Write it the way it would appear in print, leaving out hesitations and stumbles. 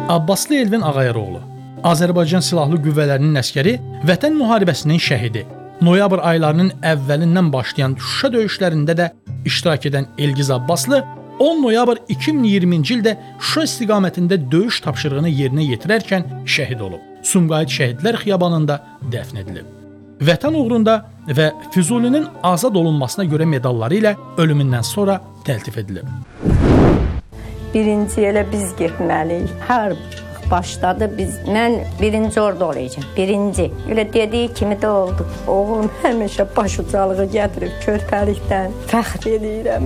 Abbaslı Elvin Ağayeroğlu, Azərbaycan Silahlı Qüvvələrinin əsgəri, Vətən müharibəsinin şəhidi. Noyabr aylarının əvvəlindən başlayan Şuşa döyüşlərində də iştirak edən Elgiz Abbaslı 10 noyabr 2020-ci ildə Şuşa istiqamətində döyüş tapşırığını yerinə yetirərkən şəhid olub. Sumqayıt Şəhidlər Xiyabanında dəfn edilib. Vətən uğrunda və Füzulinin azad olunmasına görə medalları ilə ölümündən sonra təltif edilib. Birinci elə biz getməliyik. Hər başladı mən birinci orada olacağam. Birinci. Elə dediyi kimi də oldu. Oğlum həmişə baş ucalığı gətirib körpəlikdən. Fəxr edirəm.